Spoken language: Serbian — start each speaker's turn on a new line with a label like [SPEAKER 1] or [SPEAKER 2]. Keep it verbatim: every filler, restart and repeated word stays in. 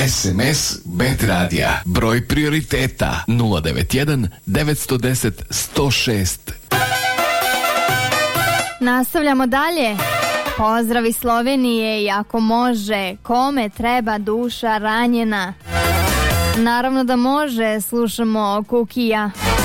[SPEAKER 1] S M S Bet Radija. Broj prioriteta nula devet jedan devet jedan nula jedan jedan sto šest.
[SPEAKER 2] Nastavljamo dalje. Pozdrav iz Slovenije i ako može, kome treba duša ranjena? Naravno da može, slušamo Kukija.